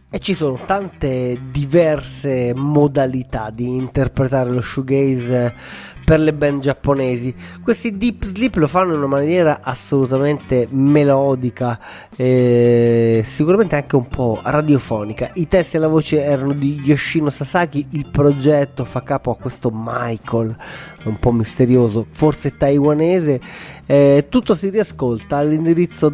E ci sono tante diverse modalità di interpretare lo shoegaze per le band giapponesi. Questi Deep Sleep lo fanno in una maniera assolutamente melodica, sicuramente anche un po' radiofonica. I testi e la voce erano di Yoshino Sasaki, il progetto fa capo a questo Michael, un po' misterioso, forse taiwanese. Tutto si riascolta all'indirizzo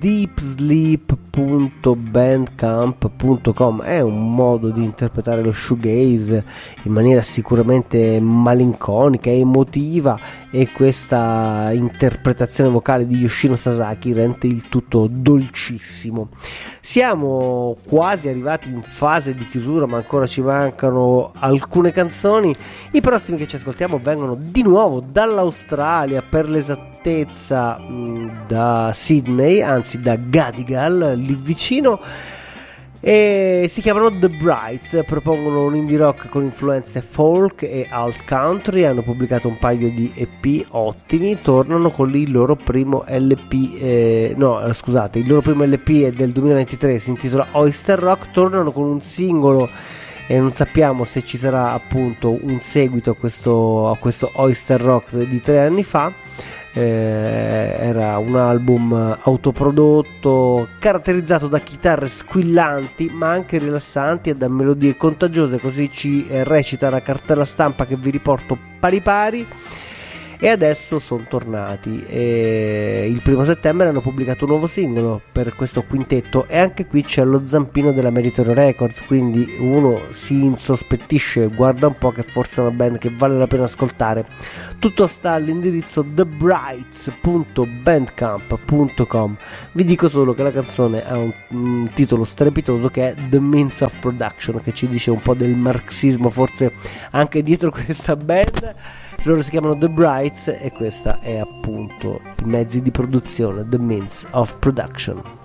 thedeepsleep.bandcamp.com. È un modo di interpretare lo shoegaze in maniera sicuramente malinconica e emotiva, e questa interpretazione vocale di Yoshino Sasaki rende il tutto dolcissimo. Siamo quasi arrivati in fase di chiusura, ma ancora ci mancano alcune canzoni. I prossimi che ci ascoltiamo vengono di nuovo dall'Australia, per l'esattezza da Sydney, anzi da Gadigal, lì vicino, e si chiamano The Brights. Propongono un indie rock con influenze folk e alt country. Hanno pubblicato un paio di EP ottimi. Tornano con il loro primo LP, il loro primo LP è del 2023, si intitola Oyster Rock. Tornano con un singolo e non sappiamo se ci sarà appunto un seguito a questo Oyster Rock di 3 anni fa. Era un album autoprodotto, caratterizzato da chitarre squillanti ma anche rilassanti e da melodie contagiose, così ci recita la cartella stampa che vi riporto pari pari. E adesso sono tornati, e il 1 settembre hanno pubblicato un nuovo singolo per questo quintetto, e anche qui c'è lo zampino della Meritory Records, quindi uno si insospettisce, guarda un po' che forse è una band che vale la pena ascoltare. Tutto sta all'indirizzo thebrights.bandcamp.com. Vi dico solo che la canzone ha un titolo strepitoso che è The Means of Production, che ci dice un po' del marxismo forse anche dietro questa band. Loro si chiamano The Brights e questa è appunto i mezzi di produzione, The Means of Production.